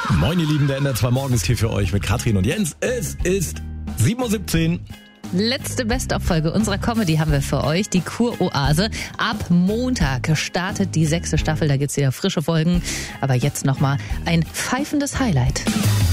Moin ihr Lieben, der NDR2 Morgen ist hier für euch mit Katrin und Jens. Es ist 7.17 Uhr. Letzte Best-of-Folge unserer Comedy haben wir für euch, die Kuroase. Ab Montag startet die 6. Staffel, da gibt's wieder frische Folgen. Aber jetzt nochmal ein pfeifendes Highlight.